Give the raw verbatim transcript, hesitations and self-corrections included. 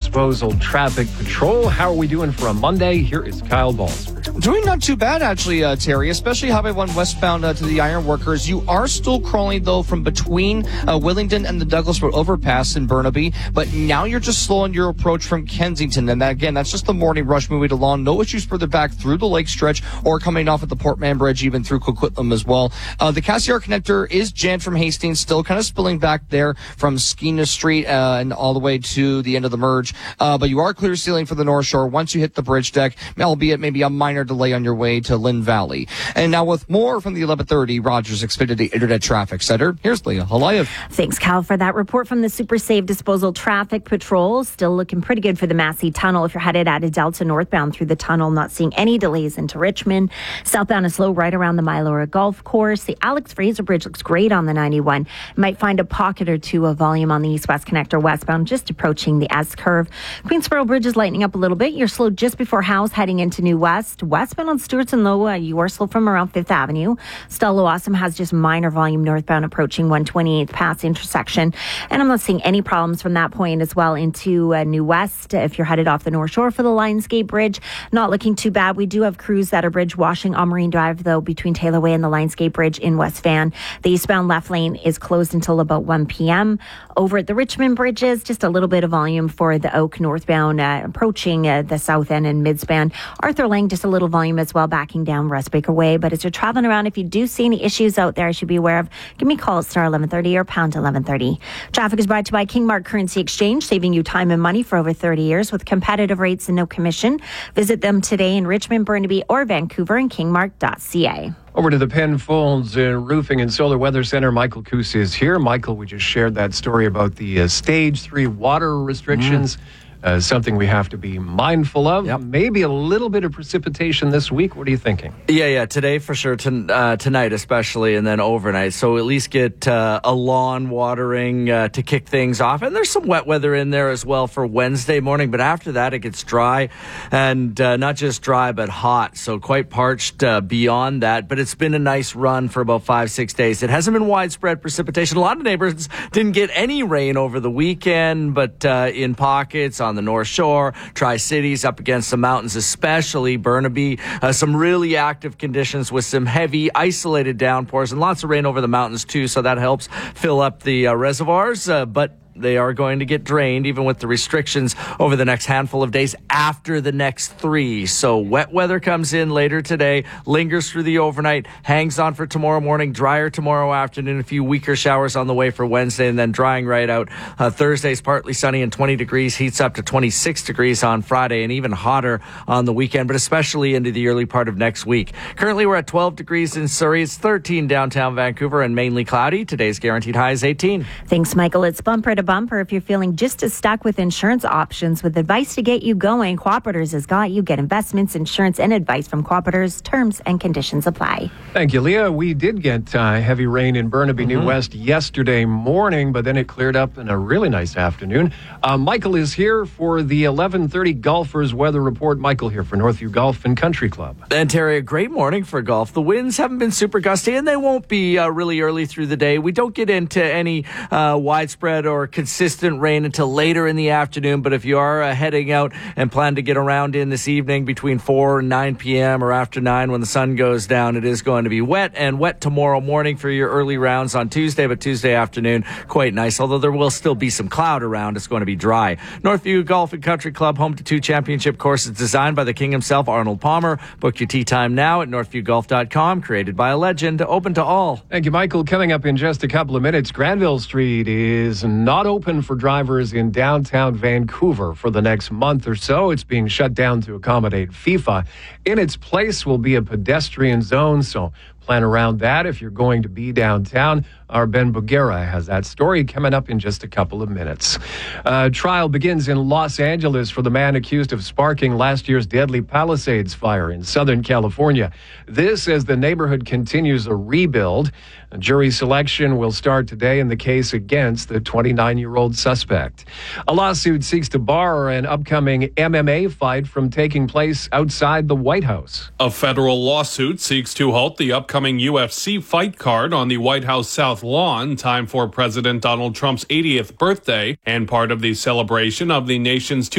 Disposal Traffic Patrol. How are we doing for a Monday? Here is Kyle Balls. Doing not too bad, actually, uh, Terry, especially Highway one westbound uh, to the Ironworkers. You are still crawling, though, from between uh, Willingdon and the Douglas Road overpass in Burnaby, but now you're just slowing your approach from Kensington. And that, again, that's just the morning rush moving along. No issues further back through the lake stretch or coming off at the Portman Bridge, even through Coquitlam as well. Uh, the Cassiar connector is jammed from Hastings, still kind of spilling back there from Skeena Street uh, and all the way to the end of the merge. Uh, but you are clear sailing for the North Shore once you hit the bridge deck, albeit maybe a minor delay on your way to Lynn Valley. And now with more from the eleven thirty Rogers Xfinity Internet Traffic Center, here's Leah Halayev. Thanks, Cal, for that report from the Super Safe Disposal Traffic Patrol. Still looking pretty good for the Massey Tunnel. If you're headed out of Delta northbound through the tunnel, not seeing any delays into Richmond. Southbound is slow right around the Mylora Golf Course. The Alex Fraser Bridge looks great on the ninety-one. Might find a pocket or two of volume on the east-west connector westbound, just approaching the S-curve. Queensboro Bridge is lightening up a little bit. You're slow just before House heading into New West. Westbound on Stewart's and Loa, you are slow from around Fifth Avenue. Stella Awesome has just minor volume northbound approaching one twenty-eighth Pass intersection. And I'm not seeing any problems from that point as well into uh, New West. If you're headed off the North Shore for the Lionsgate Bridge, not looking too bad. We do have crews that are bridge washing on Marine Drive, though, between Taylor Way and the Lionsgate Bridge in West Van. The eastbound left lane is closed until about one p.m. Over at the Richmond Bridges, just a little bit of volume for the Oak northbound uh, approaching uh, the south end and midspan. Arthur Lang, just a little volume as well, backing down Russ Baker Way. But as you're traveling around, if you do see any issues out there, I should be aware of, give me a call at star eleven thirty or pound eleven thirty. Traffic is brought to you by Kingmark Currency Exchange, saving you time and money for over thirty years with competitive rates and no commission. Visit them today in Richmond, Burnaby, or Vancouver and kingmark dot c a. Over to the Penfolds uh, Roofing and Solar Weather Center. Michael Coos is here. Michael, we just shared that story about the uh, stage three water restrictions. Mm. Uh, something we have to be mindful of. Yep. Maybe a little bit of precipitation this week. What are you thinking? Yeah, yeah. Today for sure. To, uh, tonight especially, and then overnight. So at least get uh, a lawn watering uh, to kick things off. And there's some wet weather in there as well for Wednesday morning. But after that, it gets dry. And uh, not just dry, but hot. So quite parched uh, beyond that. But it's been a nice run for about five, six days. It hasn't been widespread precipitation. A lot of neighbors didn't get any rain over the weekend. But uh, in pockets, on the North Shore, Tri-Cities, up against the mountains, especially Burnaby. Uh, some really active conditions with some heavy isolated downpours and lots of rain over the mountains too, so that helps fill up the uh, reservoirs. Uh, but they are going to get drained, even with the restrictions over the next handful of days after the next three. So wet weather comes in later today, lingers through the overnight, hangs on for tomorrow morning, drier tomorrow afternoon, a few weaker showers on the way for Wednesday, and then drying right out. Uh, Thursday's partly sunny and twenty degrees, heats up to twenty-six degrees on Friday, and even hotter on the weekend, but especially into the early part of next week. Currently, we're at twelve degrees in Surrey. It's thirteen downtown Vancouver and mainly cloudy. Today's guaranteed high is eighteen. Thanks, Michael. It's bumper to bumper. If you're feeling just as stuck with insurance options, with advice to get you going, Cooperators has got you. Get investments, insurance, and advice from Cooperators. Terms and conditions apply. Thank you, Leah. We did get uh, heavy rain in Burnaby, mm-hmm. New West yesterday morning, but then it cleared up in a really nice afternoon. Uh, Michael is here for the eleven thirty Golfers Weather Report. Michael here for Northview Golf and Country Club. And Terry, a great morning for golf. The winds haven't been super gusty, and they won't be uh, really early through the day. We don't get into any uh, widespread or consistent rain until later in the afternoon, but if you are uh, heading out and plan to get around in this evening between four and nine p.m. or after nine when the sun goes down, it is going to be wet, and wet tomorrow morning for your early rounds on Tuesday, but Tuesday afternoon, quite nice, although there will still be some cloud around. It's going to be dry. Northview Golf and Country Club, home to two championship courses designed by the king himself, Arnold Palmer. Book your tee time now at northview golf dot com, created by a legend, open to all. Thank you, Michael. Coming up in just a couple of minutes, Granville Street is not open for drivers in downtown Vancouver for the next month or so. It's being shut down to accommodate FIFA. In its place will be a pedestrian zone, so plan around that if you're going to be downtown. Our Ben Bugera has that story coming up in just a couple of minutes. Uh, trial begins in Los Angeles for the man accused of sparking last year's deadly Palisades fire in Southern California. This as the neighborhood continues a rebuild. A jury selection will start today in the case against the twenty-nine-year-old suspect. A lawsuit seeks to bar an upcoming M M A fight from taking place outside the White House. A federal lawsuit seeks to halt the upcoming U F C fight card on the White House South Lawn, time for President Donald Trump's eightieth birthday and part of the celebration of the nation's